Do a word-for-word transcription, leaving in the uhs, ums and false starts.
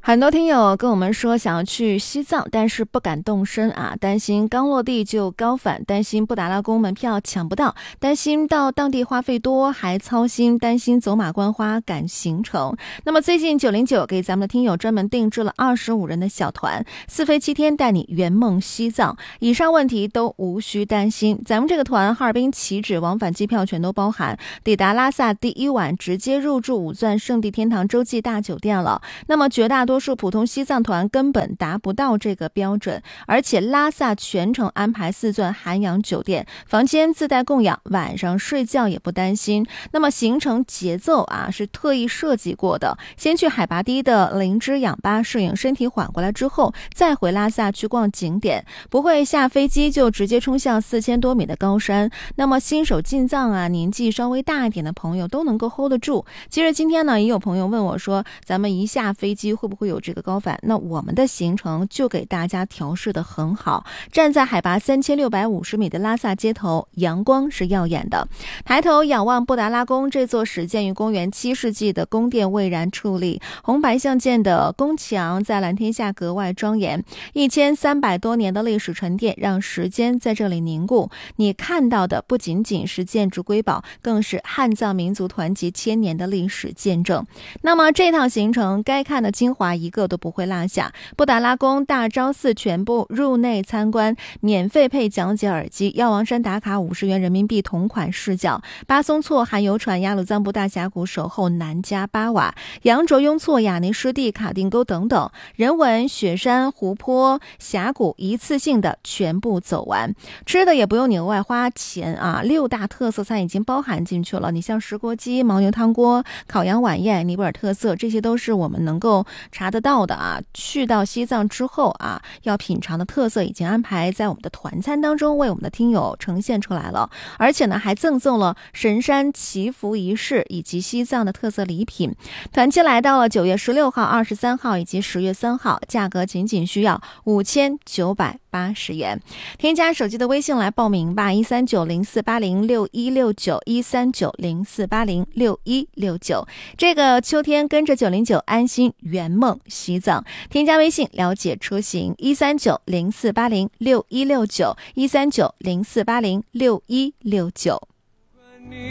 很多听友跟我们说想要去西藏，但是不敢动身啊，担心刚落地就高反，担心布达拉宫门票抢不到，担心到当地花费多，还操心担心走马观花赶行程。那么最近九零九给咱们的听友专门定制了二十五人的小团，四飞七天带你圆梦西藏，以上问题都无需担心。咱们这个团哈尔滨起止往返机票全都包含，抵达拉萨第一晚直接入住五钻圣地天堂洲际大酒店了。那么绝大多数普通西藏团根本达不到这个标准，而且拉萨全程安排四钻涵养酒店，房间自带供养，晚上睡觉也不担心。那么行程节奏啊是特意设计过的，先去海拔低的林芝氧吧适应身体缓过来之后，再回拉萨去逛景点，不会下飞机就直接冲向四千多米的高山。那么新手进藏啊，年纪稍微大一点的朋友都能够 hold 得住。其实今天呢，也有朋友问我说，咱们一下飞机会不会有这个高反？那我们的行程就给大家调试的很好。站在海拔三千六百五十米的拉萨街头，阳光是耀眼的。抬头仰望布达拉宫，这座始建于公元七世纪的宫殿巍然矗立，红白相间的宫墙在蓝天下格外庄严。一千三百多年的历史沉淀，让时间在这里凝固。你看到的不仅仅是建筑瑰宝，更是汉藏民族团结千年的历史见证。那么这趟行程该看的精华一个都不会落下。布达拉宫、大昭寺全部入内参观，免费配讲解耳机，药王山打卡五十元人民币同款视角，巴松措含油船、雅鲁藏布大峡谷守候南迦巴瓦、羊卓雍措、雅尼湿地、卡定沟等等人文、雪山、湖泊、峡谷一次性的全部走完。吃的也不用你额外花钱啊，六大特色餐已经包含进去了。你像石锅鸡、牦牛汤锅、烤羊晚宴、尼泊尔特色，这些都是我们能够查得到的啊。去到西藏之后啊，要品尝的特色已经安排在我们的团餐当中，为我们的听友呈现出来了。而且呢，还赠送了神山祈福仪式以及西藏的特色礼品。团期来到了九月十六号、二十三号以及十月三号，价格仅仅需要五千九百八十元。添加手机的微信来报名吧，一三九零四八零六一六九一三九零四八零六一六九。这个秋天跟着九零九安心圆梦西藏，添加微信了解车型一三九零四八零六一六九一三九零四八零六一六九。